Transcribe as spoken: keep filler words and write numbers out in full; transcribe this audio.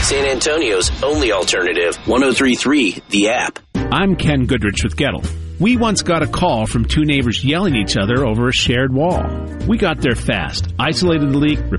San Antonio's only alternative, one oh three point three The App. I'm Ken Goodrich with Gettle. We once got a call from two neighbors yelling at each other over a shared wall. We got there fast, isolated the leak,